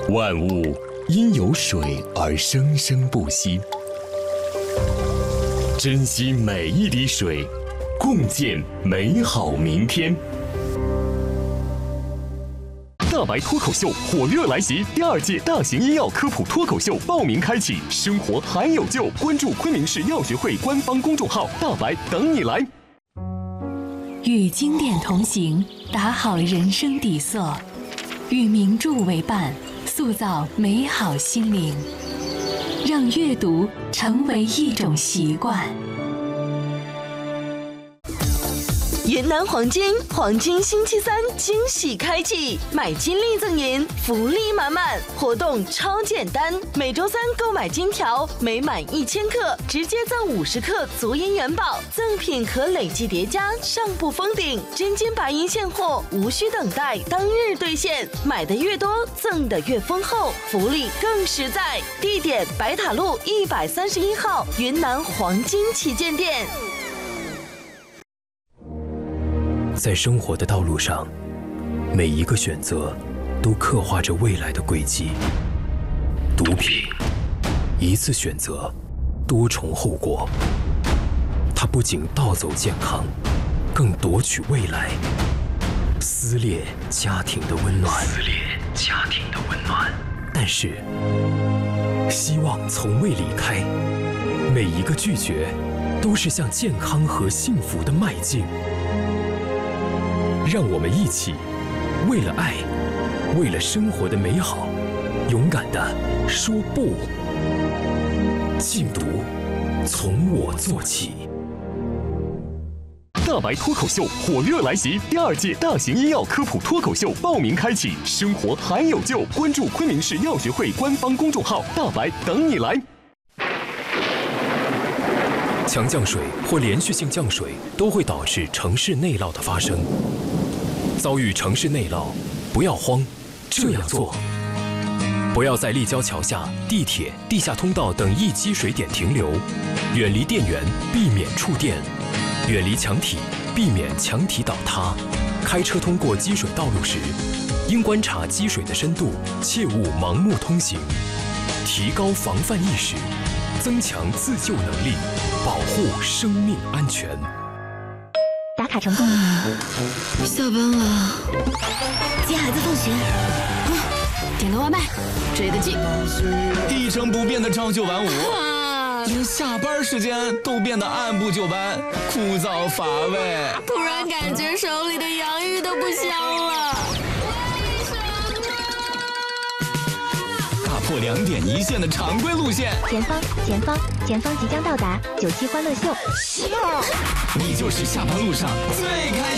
万物因有水而生生不息，珍惜每一滴水，共建美好明天。大白脱口秀火热来袭，第2届大型医药科普脱口秀报名开启，生活还有救！关注昆明市药学会官方公众号，大白等你来。 与经典同行，打好人生底色；与名著为伴，塑造美好心灵。让阅读成为一种习惯。 云南黄金星期3惊喜开启，买金立赠银，福利满满，活动超简单。每周3购买金条，每满1000克直接赠50克足银元宝，赠品可累计叠加，上不封顶。真金白银现货，无需等待，当日兑现。买的越多，赠的越丰厚，福利更实在。地点：白塔路131号云南黄金旗舰店。 在生活的道路上，每一个选择都刻画着未来的轨迹。毒品，一次选择，多重后果。它不仅盗走健康，更夺取未来，撕裂家庭的温暖。但是，希望从未离开，每一个拒绝，都是向健康和幸福的迈进。让我们一起，为了爱，为了生活的美好，勇敢地说不。禁毒，从我做起。 大白脱口秀火热来袭，第2届大型医药科普脱口秀报名开启，生活还有救！关注昆明市药学会官方公众号，大白等你来。 强降水或连续性降水都会导致城市内涝的发生。遭遇城市内涝，不要慌，这样做：不要在立交桥下、地铁、地下通道等易积水点停留，远离电源，避免触电；远离墙体，避免墙体倒塌。开车通过积水道路时，应观察积水的深度，切勿盲目通行。提高防范意识，增强自救能力，保护生命安全。 打卡成功。 下班了， 接孩子放学。 点个外卖，追个剧。 一成不变的朝九晚五，连下班时间都变得按部就班，枯燥乏味。 突然感觉手里的洋芋都不香了。 打破2点一线的常规路线。 前方即将到达97欢乐秀。 你就是下班路上最开心。